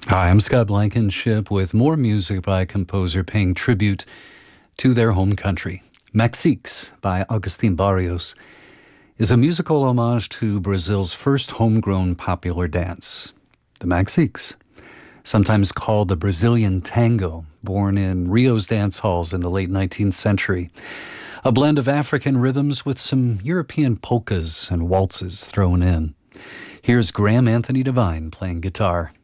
Hi, I'm Scott Blankenship with more music by a composer paying tribute to their home country. Mexiques by Agustin Barrios is a musical homage to Brazil's first homegrown popular dance, the Mexiques, sometimes called the Brazilian tango, born in Rio's dance halls in the late 19th century. A blend of African rhythms with some European polkas and waltzes thrown in. Here's Graham Anthony Devine playing guitar.